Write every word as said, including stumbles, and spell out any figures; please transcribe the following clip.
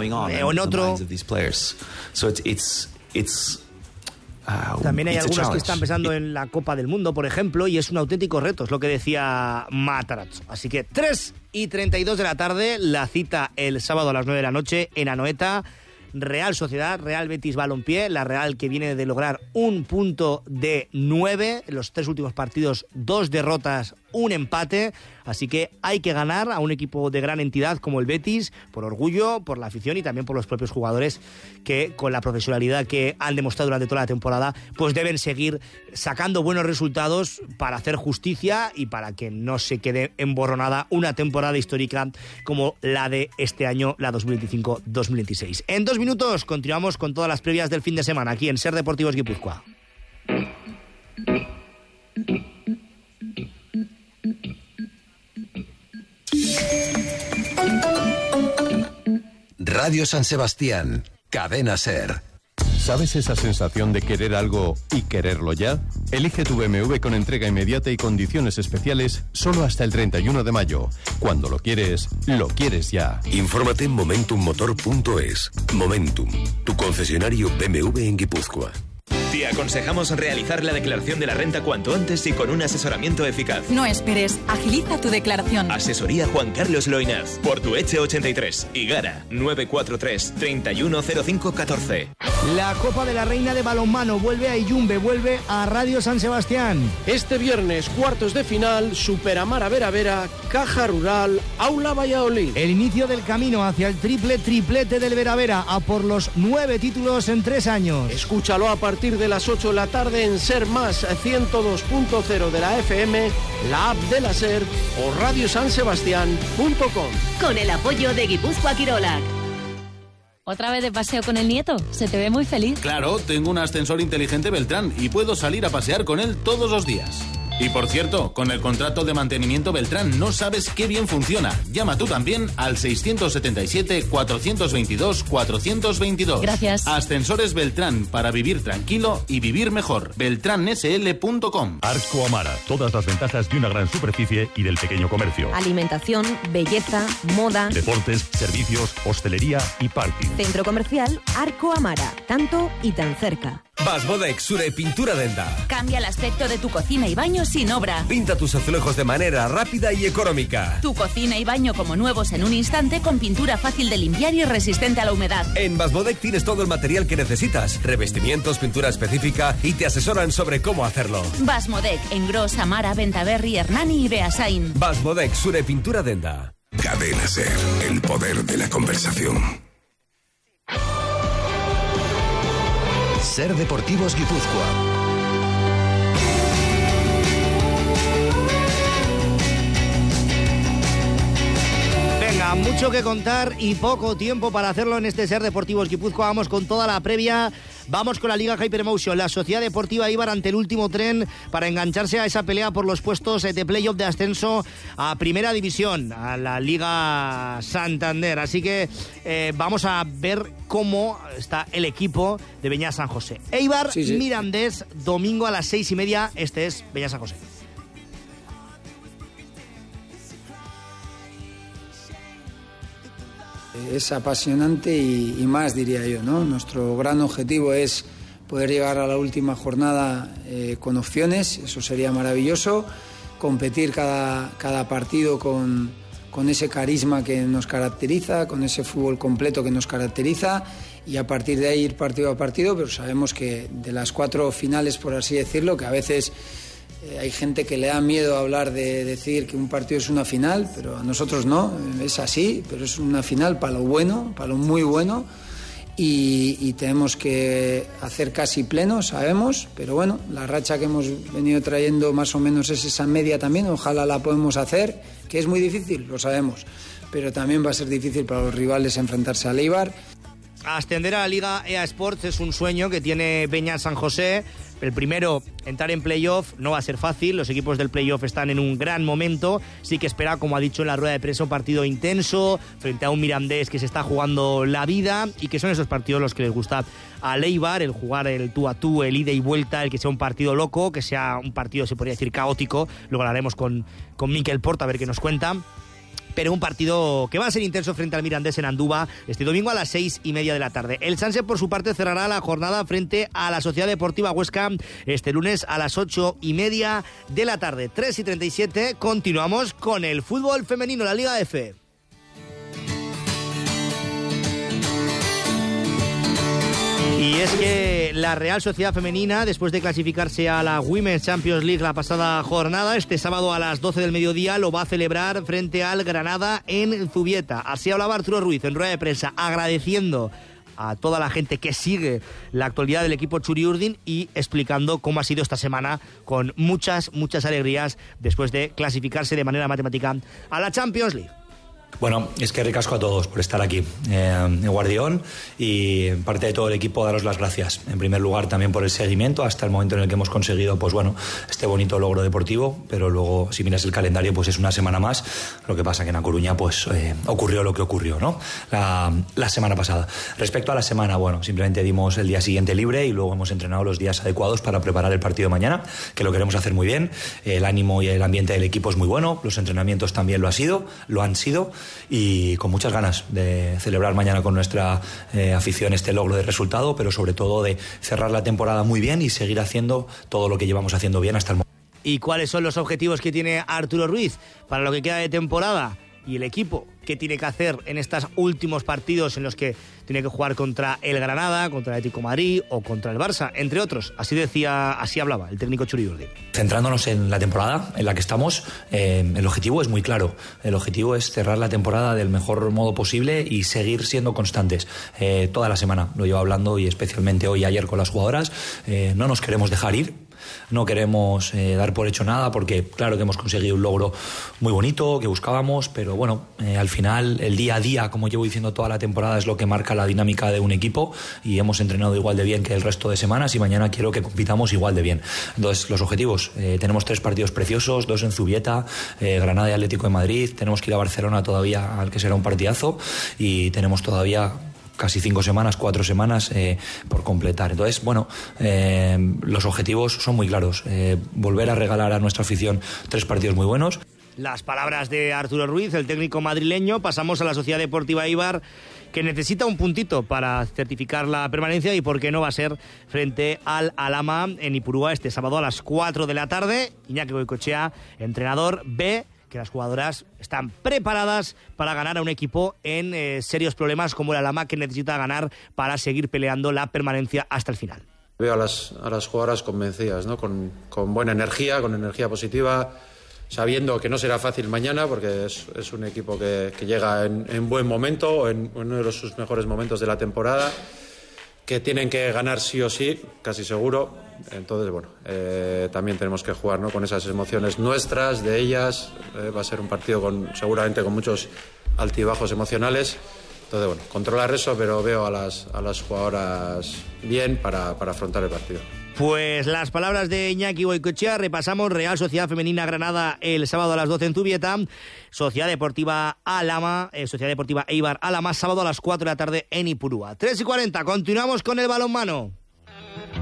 eh, o en otro. También hay algunos que están pensando en la Copa del Mundo, por ejemplo, y es un auténtico reto, es lo que decía Matarazzo. Así que tres y treinta y dos de la tarde, la cita el sábado a las nueve de la noche en Anoeta. Real Sociedad, Real Betis Balompié, la Real que viene de lograr un punto de nueve, en los tres últimos partidos, dos derrotas, un empate, así que hay que ganar a un equipo de gran entidad como el Betis, por orgullo, por la afición y también por los propios jugadores que con la profesionalidad que han demostrado durante toda la temporada, pues deben seguir sacando buenos resultados para hacer justicia y para que no se quede emborronada una temporada histórica como la de este año, la dos mil veinticinco dos mil veintiséis. En dos minutos continuamos con todas las previas del fin de semana aquí en Ser Deportivos Guipúzcoa. Radio San Sebastián, Cadena Ser. ¿Sabes esa sensación de querer algo y quererlo ya? Elige tu B M W con entrega inmediata y condiciones especiales solo hasta el treinta y uno de mayo. Cuando lo quieres, lo quieres ya. Infórmate en momentum motor punto es. Momentum, tu concesionario B M W en Guipúzcoa. Te aconsejamos realizar la declaración de la renta cuanto antes y con un asesoramiento eficaz. No esperes, agiliza tu declaración. Asesoría Juan Carlos Loinaz, Portueche ochenta y tres, Igara, nueve cuatro tres, treinta y uno cero cinco catorce. La Copa de la Reina de Balonmano vuelve a Iyumbe, vuelve a Radio San Sebastián. Este viernes, cuartos de final, Superamara Vera Vera, Caja Rural, Aula Valladolid. El inicio del camino hacia el triple triplete del Vera Vera, a por los nueve títulos en tres años. Escúchalo a partir de las ocho de la tarde en Ser Más ciento dos punto cero de la F M, la app de la Ser o radio san sebastián punto com. Con el apoyo de Guipúzcoa Quirolac. ¿Otra vez de paseo con el nieto? Se te ve muy feliz. Claro, tengo un ascensor inteligente Beltrán y puedo salir a pasear con él todos los días. Y por cierto, con el contrato de mantenimiento Beltrán no sabes qué bien funciona. Llama tú también al seiscientos setenta y siete, cuatrocientos veintidós, cuatrocientos veintidós. Gracias. Ascensores Beltrán, para vivir tranquilo y vivir mejor. beltrán s l punto com. Arco Amara, todas las ventajas de una gran superficie y del pequeño comercio. Alimentación, belleza, moda, deportes, servicios, hostelería y parking. Centro comercial Arco Amara, tanto y tan cerca. Basmodec Sure Pintura Denda. Cambia el aspecto de tu cocina y baño sin obra. Pinta tus azulejos de manera rápida y económica. Tu cocina y baño como nuevos en un instante con pintura fácil de limpiar y resistente a la humedad. En Basmodec tienes todo el material que necesitas, revestimientos, pintura específica y te asesoran sobre cómo hacerlo. Basmodec en Gros, Amara, Ventaverri, Hernani y Beasain. Basmodec Sure Pintura Denda. Cadena Ser, el poder de la conversación. Ser Deportivos Guipúzcoa. Venga, mucho que contar y poco tiempo para hacerlo en este Ser Deportivos Guipúzcoa. Vamos con toda la previa. Vamos con la Liga Hypermotion, la Sociedad Deportiva Eibar ante el último tren para engancharse a esa pelea por los puestos de playoff de ascenso a Primera División, a la Liga Santander. Así que eh, vamos a ver cómo está el equipo de Beñat San José. Eibar, sí, sí. Mirandés, domingo a las seis y media. Este es Beñat San José. Es apasionante y, y más, diría yo, ¿no? Nuestro gran objetivo es poder llegar a la última jornada eh, con opciones, eso sería maravilloso, competir cada, cada partido con, con ese carisma que nos caracteriza, con ese fútbol completo que nos caracteriza y a partir de ahí ir partido a partido, pero sabemos que de las cuatro finales, por así decirlo, que a veces Eh, hay gente que le da miedo hablar de decir que un partido es una final, pero a nosotros no, es así, pero es una final para lo bueno, para lo muy bueno y, y tenemos que hacer casi pleno, sabemos, pero bueno, la racha que hemos venido trayendo más o menos es esa media también, ojalá la podemos hacer, que es muy difícil, lo sabemos, pero también va a ser difícil para los rivales enfrentarse al Eibar. Ascender a la Liga E A Sports es un sueño que tiene Beñat San José. El primero, entrar en playoff, no va a ser fácil. Los equipos del playoff están en un gran momento. Sí que espera, como ha dicho en la rueda de prensa, un partido intenso frente a un Mirandés que se está jugando la vida y que son esos partidos los que les gusta al Eibar, el jugar el tú a tú, el ida y vuelta, el que sea un partido loco, que sea un partido, se podría decir, caótico. Luego hablaremos con, con Mikel Porta a ver qué nos cuenta. pero un partido que va a ser intenso frente al Mirandés en Andúba este domingo a las seis y media de la tarde. El Sanse, por su parte, cerrará la jornada frente a la Sociedad Deportiva Huesca este lunes a las ocho y media de la tarde. tres y treinta y siete, continuamos con el fútbol femenino, la Liga F. Y es que la Real Sociedad Femenina, después de clasificarse a la Women's Champions League la pasada jornada, este sábado a las doce del mediodía lo va a celebrar frente al Granada en Zubieta. Así hablaba Arturo Ruiz en rueda de prensa, agradeciendo a toda la gente que sigue la actualidad del equipo Txuri-Urdin y explicando cómo ha sido esta semana con muchas, muchas alegrías después de clasificarse de manera matemática a la Champions League. Bueno, es que ricasco a todos por estar aquí, eh, en Guardión, y en parte de todo el equipo daros las gracias. En primer lugar también por el seguimiento hasta el momento en el que hemos conseguido, pues bueno, este bonito logro deportivo, pero luego si miras el calendario pues es una semana más. Lo que pasa que en A Coruña pues eh, ocurrió lo que ocurrió, ¿no? La, la semana pasada. Respecto a la semana, bueno, simplemente dimos el día siguiente libre y luego hemos entrenado los días adecuados para preparar el partido de mañana, que lo queremos hacer muy bien. El ánimo y el ambiente del equipo es muy bueno, los entrenamientos también lo ha sido, lo han sido. Y con muchas ganas de celebrar mañana con nuestra eh, afición este logro de resultado, pero sobre todo de cerrar la temporada muy bien y seguir haciendo todo lo que llevamos haciendo bien hasta el momento. ¿Y cuáles son los objetivos que tiene Arturo Ruiz para lo que queda de temporada? Y el equipo, ¿qué tiene que hacer en estos últimos partidos en los que tiene que jugar contra el Granada, contra el Atlético de Madrid o contra el Barça, entre otros? Así decía, así hablaba el técnico Txuri-Urdin. Centrándonos en la temporada en la que estamos, eh, el objetivo es muy claro. El objetivo es cerrar la temporada del mejor modo posible y seguir siendo constantes. Eh, toda la semana lo llevo hablando y especialmente hoy y ayer con las jugadoras. Eh, no nos queremos dejar ir. No queremos eh, dar por hecho nada porque claro que hemos conseguido un logro muy bonito que buscábamos, pero bueno, eh, al final el día a día, como llevo diciendo toda la temporada, es lo que marca la dinámica de un equipo y hemos entrenado igual de bien que el resto de semanas y mañana quiero que compitamos igual de bien. Entonces, los objetivos, eh, tenemos tres partidos preciosos, dos en Zubieta, eh, Granada y Atlético de Madrid, tenemos que ir a Barcelona todavía, al que será un partidazo, y tenemos todavía casi cinco semanas, cuatro semanas eh, por completar. Entonces, bueno, eh, los objetivos son muy claros. Eh, volver a regalar a nuestra afición tres partidos muy buenos. Las palabras de Arturo Ruiz, el técnico madrileño. Pasamos a la Sociedad Deportiva Eibar, que necesita un puntito para certificar la permanencia y por qué no va a ser frente al Alama en Ipurúa este sábado a las cuatro de la tarde. Iñaki Goicoechea, entrenador, ve que las jugadoras están preparadas para ganar a un equipo en eh, serios problemas como el Alama, que necesita ganar para seguir peleando la permanencia hasta el final. Veo a las, a las jugadoras convencidas, ¿no? con, con buena energía, con energía positiva, sabiendo que no será fácil mañana porque es, es un equipo que, que llega en, en buen momento, en uno de sus mejores momentos de la temporada, que tienen que ganar sí o sí, casi seguro. Entonces, bueno, eh, también tenemos que jugar, ¿no? con esas emociones nuestras, de ellas. Eh, va a ser un partido con, seguramente con muchos altibajos emocionales. Entonces, bueno, controlar eso, pero veo a las, a las jugadoras bien para, para afrontar el partido. Pues las palabras de Iñaki Goicoechea. Repasamos: Real Sociedad Femenina Granada el sábado a las doce en Zubieta, Sociedad Deportiva Alama, eh, Sociedad Deportiva Eibar Alama sábado a las cuatro de la tarde en Ipurúa. tres y cuarenta, continuamos con el balonmano.